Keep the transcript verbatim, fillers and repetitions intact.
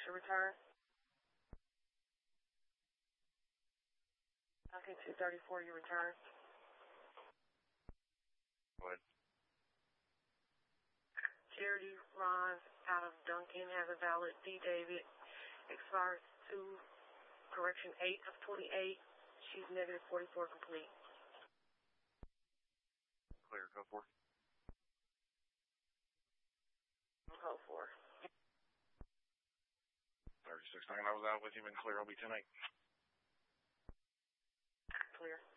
your return? Duncan two thirty-four, your return. What? Charity Ron out of Duncan has a valid D. David. Expires two, correction eight of twenty-eight. She's negative forty-four complete. Clear, go for it. Go for it. thirty-six nine, I was out with him and clear. I'll be ten eight. Clear.